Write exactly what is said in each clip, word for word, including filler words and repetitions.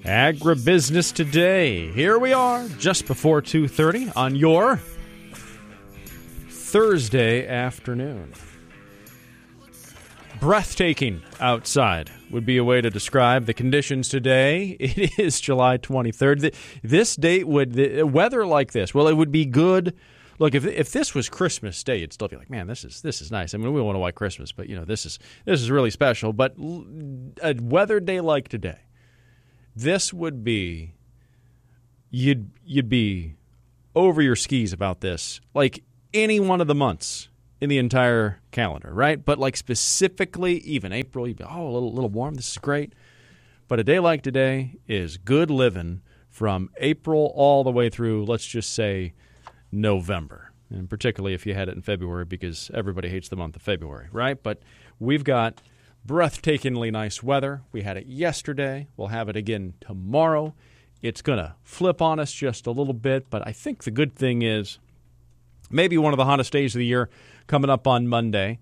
Agribusiness Today. Here we are, just before two thirty on your Thursday afternoon. Breathtaking outside would be a way to describe the conditions today. It is July twenty-third. This date would, the weather like this, well, it would be good. Look, if if this was Christmas Day, you'd still be like, man, this is this is nice. I mean, we want to white Christmas, but you know, this is this is really special. But a weather day like today, this would be, you'd you'd be over your skis about this, like any one of the months in the entire calendar, right? But like specifically, even April, you'd be, oh, a little little warm, this is great. But a day like today is good living from April all the way through, let's just say, November, and particularly if you had it in February, because everybody hates the month of February, right? But we've got breathtakingly nice weather. We had it yesterday. We'll have it again tomorrow. It's going to flip on us just a little bit, but I think the good thing is maybe one of the hottest days of the year coming up on Monday,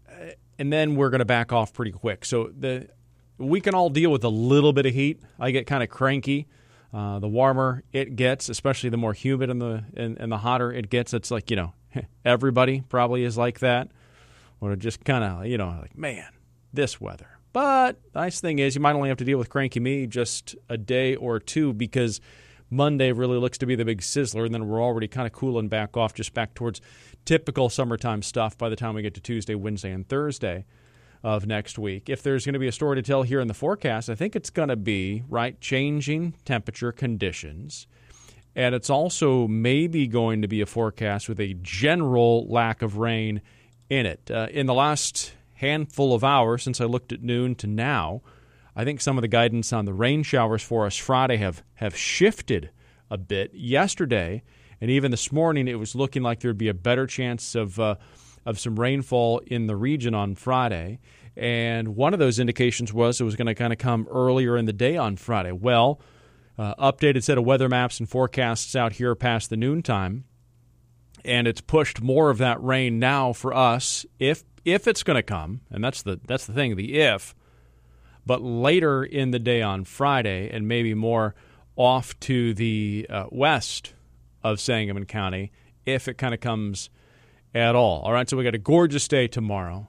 and then we're going to back off pretty quick. So the we can all deal with a little bit of heat. I get kind of cranky. Uh, the warmer it gets, especially the more humid and the and, and the hotter it gets. It's like, you know, everybody probably is like that. Or just kind of, you know, like, man, this weather. But the nice thing is you might only have to deal with cranky me just a day or two, because Monday really looks to be the big sizzler, and then we're already kind of cooling back off, just back towards typical summertime stuff by the time we get to Tuesday, Wednesday, and Thursday of next week. If there's going to be a story to tell here in the forecast, I think it's going to be, right, changing temperature conditions. And it's also maybe going to be a forecast with a general lack of rain in it. Uh, in the last handful of hours since I looked at noon to now, I think some of the guidance on the rain showers for us Friday have, have shifted a bit. Yesterday, and even this morning, it was looking like there would be a better chance of uh, of some rainfall in the region on Friday. And one of those indications was it was going to kind of come earlier in the day on Friday. Well, uh, updated set of weather maps and forecasts out here past the noontime, and it's pushed more of that rain now for us, if if it's going to come, and that's the that's the thing, the if, but later in the day on Friday, and maybe more off to the uh, west of Sangamon County, if it kind of comes at all. All right, so we got a gorgeous day tomorrow.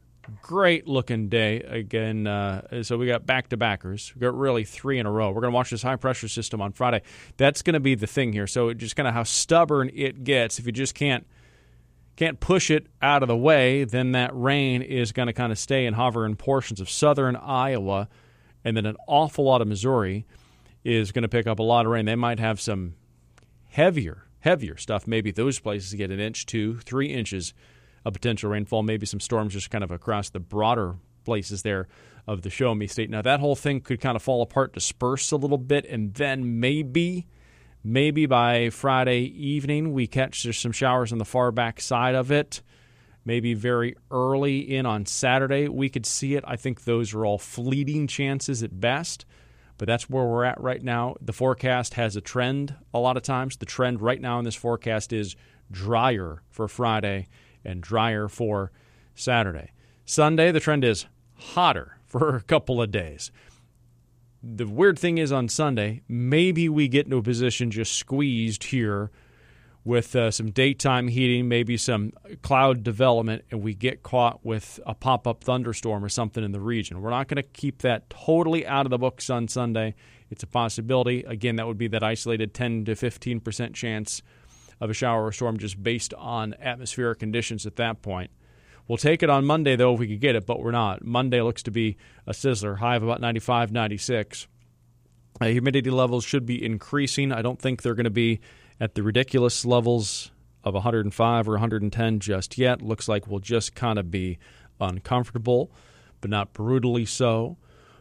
Great looking day again. Uh, so we got back-to-backers. We got really three in a row. We're going to watch this high-pressure system on Friday. That's going to be the thing here. So just kind of how stubborn it gets. If you just can't can't push it out of the way, then that rain is going to kind of stay and hover in portions of southern Iowa, and then an awful lot of Missouri is going to pick up a lot of rain. They might have some heavier, heavier stuff. Maybe those places get an inch, two, three inches of potential rainfall, maybe some storms just kind of across the broader places there of the Show Me State. Now, that whole thing could kind of fall apart, disperse a little bit, and then maybe, maybe by Friday evening we catch there's some showers on the far back side of it. Maybe very early in on Saturday we could see it. I think those are all fleeting chances at best, but that's where we're at right now. The forecast has a trend a lot of times. The trend right now in this forecast is drier for Friday and drier for Saturday. Sunday, the trend is hotter for a couple of days. The weird thing is on Sunday, maybe we get into a position just squeezed here with uh, some daytime heating, maybe some cloud development, and we get caught with a pop-up thunderstorm or something in the region. We're not going to keep that totally out of the books on Sunday. It's a possibility. Again, that would be that isolated ten to fifteen percent chance of a shower or storm just based on atmospheric conditions at that point. We'll take it on Monday, though, if we could get it, but we're not. Monday looks to be a sizzler, high of about ninety-five, ninety-six. Uh, humidity levels should be increasing. I don't think they're going to be at the ridiculous levels of one hundred five or one hundred ten just yet. Looks like we'll just kind of be uncomfortable, but not brutally so.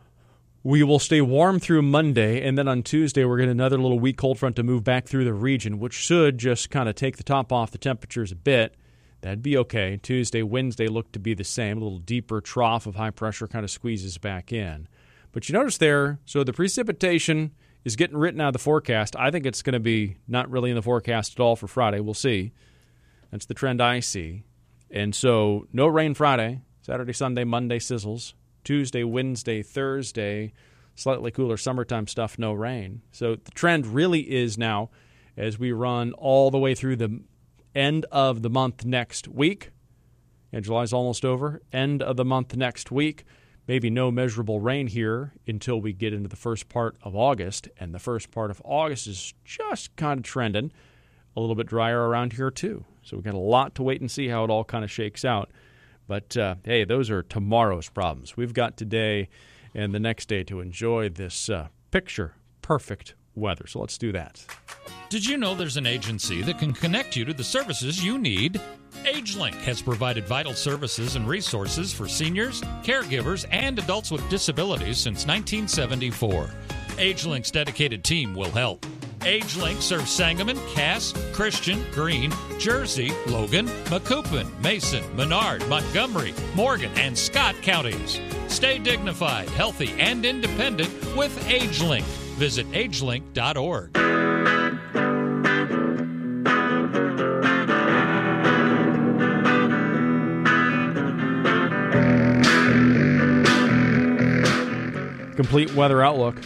We will stay warm through Monday, and then on Tuesday we're getting another little weak cold front to move back through the region, which should just kind of take the top off the temperatures a bit. That'd be okay. Tuesday, Wednesday look to be the same. A little deeper trough of high pressure kind of squeezes back in. But you notice there, so the precipitation is getting written out of the forecast. I think it's going to be not really in the forecast at all for Friday. We'll see. That's the trend I see. And so no rain Friday. Saturday, Sunday, Monday sizzles. Tuesday, Wednesday, Thursday, Slightly cooler summertime stuff, no rain. So the trend really is now, as we run all the way through the end of the month next week, and July's almost over, end of the month next week, maybe no measurable rain here until we get into the first part of August, and the first part of August is just kind of trending a little bit drier around here too. So we've got a lot to wait and see how it all kind of shakes out. But, uh, hey, those are tomorrow's problems. We've got today and the next day to enjoy this uh, picture-perfect weather. So let's do that. Did you know there's an agency that can connect you to the services you need? AgeLink has provided vital services and resources for seniors, caregivers, and adults with disabilities since nineteen seventy-four. AgeLink's dedicated team will help. AgeLink serves Sangamon, Cass, Christian, Greene, Jersey, Logan, Macoupin, Mason, Menard, Montgomery, Morgan, and Scott counties. Stay dignified, healthy, and independent with AgeLink. Visit agelink dot org. Complete weather outlook.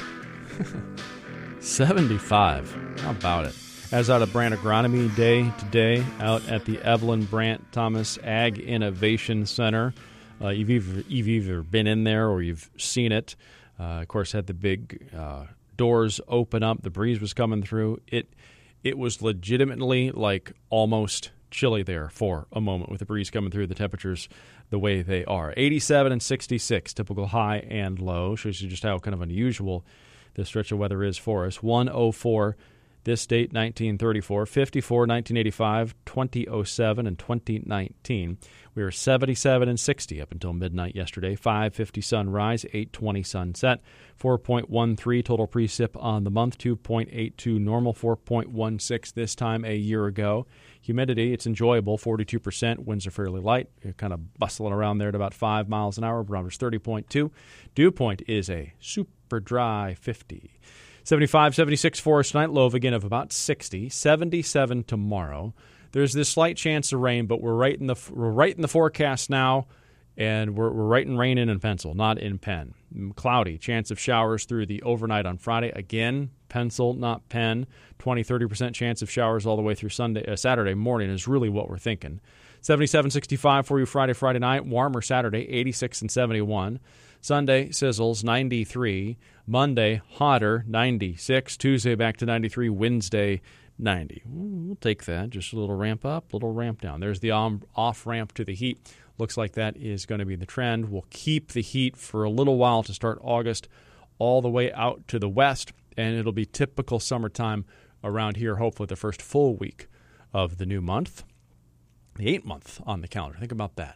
seventy-five. How about it? As out of Brand Agronomy Day today, out at the Evelyn Brant Thomas Ag Innovation Center. Uh, you've, either, you've either been in there or you've seen it. Uh, of course, had the big uh, doors open up. The breeze was coming through. It it was legitimately like almost chilly there for a moment with the breeze coming through, the temperatures the way they are. eighty-seven and sixty-six, typical high and low. Shows you just how kind of unusual this stretch of weather is for us. one oh four this date, nineteen thirty-four, fifty-four, nineteen eighty-five, twenty oh seven, and twenty nineteen. We were seventy-seven and sixty up until midnight yesterday. five fifty sunrise, eight twenty sunset, four point one three total precip on the month, two point eight two normal, four point one six this time a year ago. Humidity, it's enjoyable, forty-two percent. Winds are fairly light. You're kind of bustling around there at about five miles an hour. Barometer's thirty point two. Dew point is a super dry fifty. seventy-five, seventy-six for us tonight. Low again of about sixty. seventy-seven tomorrow. There's this slight chance of rain, but we're right in the we're right in the forecast now, and we're we're writing rain in in pencil, not in pen. Cloudy, chance of showers through the overnight on Friday. Again, pencil, not pen. twenty, thirty percent chance of showers all the way through Sunday, uh, Saturday morning is really what we're thinking. seventy-seven, sixty-five for you Friday, Friday night. Warmer Saturday, eighty-six and seventy-one. Sunday, sizzles, ninety-three. Monday, hotter, ninety-six. Tuesday, back to ninety-three. Wednesday, ninety. We'll take that. Just a little ramp up, a little ramp down. There's the off-ramp to the heat. Looks like that is going to be the trend. We'll keep the heat for a little while to start August all the way out to the west, and it'll be typical summertime around here, hopefully the first full week of the new month. The eighth month on the calendar. Think about that.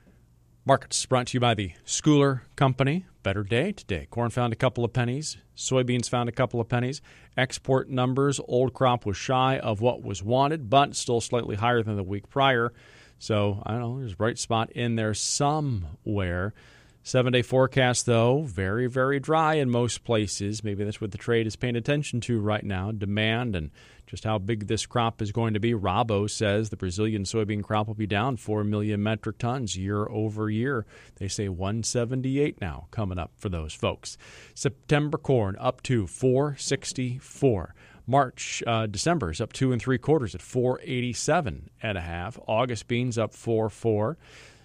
Markets brought to you by the Schooler Company. Better day today. Corn found a couple of pennies. Soybeans found a couple of pennies. Export numbers, old crop was shy of what was wanted, but still slightly higher than the week prior. So, I don't know, there's a bright spot in there somewhere. Seven-day forecast, though, very, very dry in most places. Maybe that's what the trade is paying attention to right now, demand and just how big this crop is going to be. Rabo says the Brazilian soybean crop will be down four million metric tons year over year. They say one seventy-eight now coming up for those folks. September corn up to four sixty-four. March, uh, December is up two and three quarters at four eighty-seven and a half. August beans up four four.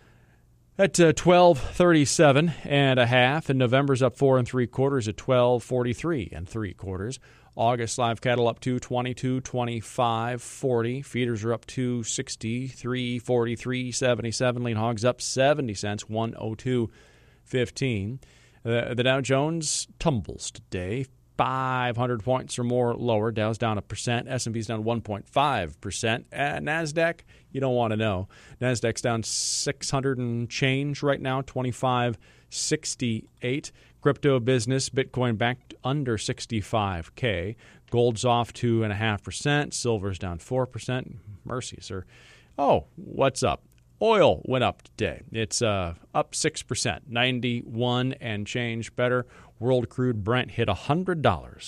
At uh, twelve thirty-seven and a half, and November's up four and three quarters at twelve forty-three and three quarters. August live cattle up two twenty-two, twenty-five, forty. Feeders are up two sixty-three, forty-three, seventy-seven. Lean hogs up seventy cents, one oh two fifteen. Uh, the Dow Jones tumbles today, five hundred points or more lower. Dow's down a percent. S and P's down one point five percent. Uh, NASDAQ, you don't want to know. NASDAQ's down six hundred and change right now, twenty-five sixty-eight. Crypto business, Bitcoin back under sixty-five K. Gold's off two point five percent. Silver's down four percent. Mercy, sir. Oh, what's up? Oil went up today. It's uh, up six percent, ninety-one and change better. World crude Brent hit one hundred dollars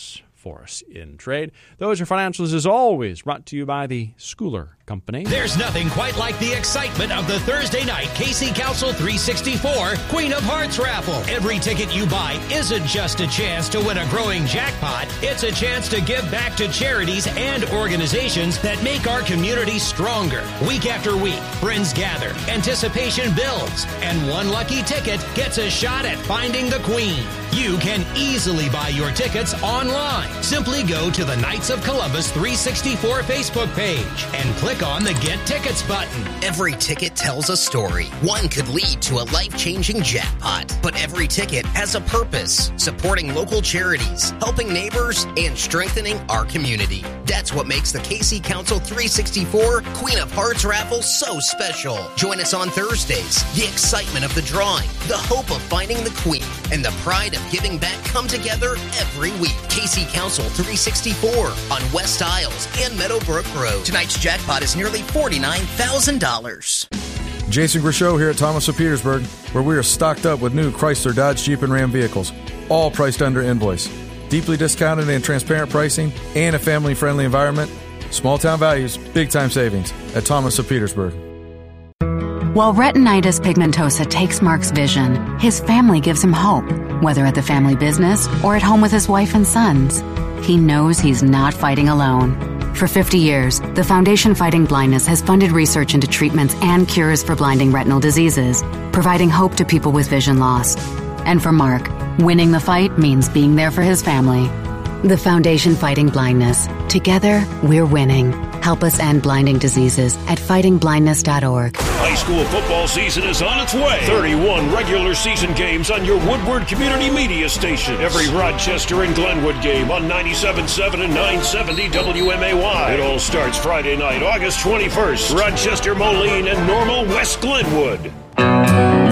for us in trade. Those are financials, as always, brought to you by the Schooler Company. There's nothing quite like the excitement of the Thursday night K C Council three sixty-four Queen of Hearts raffle. Every ticket you buy isn't just a chance to win a growing jackpot. It's a chance to give back to charities and organizations that make our community stronger. Week after week, friends gather, anticipation builds, and one lucky ticket gets a shot at finding the Queen. You can easily buy your tickets online. Simply go to the Knights of Columbus three sixty-four Facebook page and click on the Get Tickets button. Every ticket tells a story. One could lead to a life-changing jackpot, but every ticket has a purpose: supporting local charities, helping neighbors, and strengthening our community. That's what makes the K C Council three sixty-four Queen of Hearts raffle so special. Join us on Thursdays. The excitement of the drawing, the hope of finding the Queen, and the pride of giving back come together every week. K C Council three sixty-four on West Isles and Meadowbrook Road. Tonight's jackpot is nearly forty-nine thousand dollars. Jason Grishow here at Thomas of Petersburg, where we are stocked up with new Chrysler, Dodge, Jeep, and Ram vehicles, all priced under invoice. Deeply discounted and transparent pricing, and a family-friendly environment. Small town values, big time savings at Thomas of Petersburg. While retinitis pigmentosa takes Mark's vision, his family gives him hope, whether at the family business or at home with his wife and sons. He knows he's not fighting alone. For fifty years, the Foundation Fighting Blindness has funded research into treatments and cures for blinding retinal diseases, providing hope to people with vision loss. And for Mark, winning the fight means being there for his family. The Foundation Fighting Blindness. Together, we're winning. Help us end blinding diseases at fighting blindness dot org. High school football season is on its way. thirty-one regular season games on your Woodward Community Media station. Every Rochester and Glenwood game on ninety-seven point seven and nine seventy W M A Y. It all starts Friday night, August twenty-first. Rochester, Moline, and Normal, West Glenwood.